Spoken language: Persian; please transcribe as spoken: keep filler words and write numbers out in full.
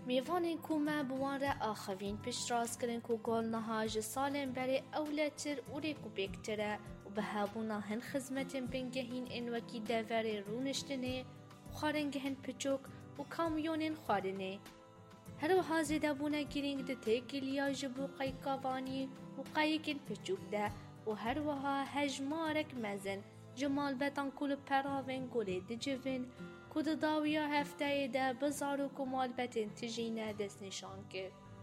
میوانین کو ما بوان را آخوین پیش راست کرن کو گل نهاج سالن بری اولتر اوری کو بکتره و به هابونا هن خدمتن بنگهین این وکی دوری رونشتنه و خارنگهن پچوک و کامیونین خارنه. هر وها زیده بونه گرینگ ده تیگلیا جبو قیقاوانی و قایکن پچوک ده و هر وها هجمارک مزن جمال بتان کل پراوین گلی ده جوین کود داویا هفته ده بزار و کمال بتن تجینه دست نشان کرد.